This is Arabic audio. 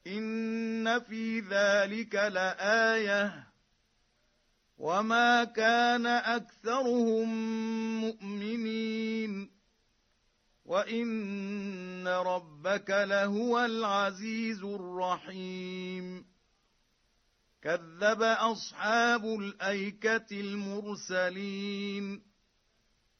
إن في ذلك لآية وما كان أكثرهم مؤمنين وإن ربك لهو العزيز الرحيم كذب أصحاب الأيكة المرسلين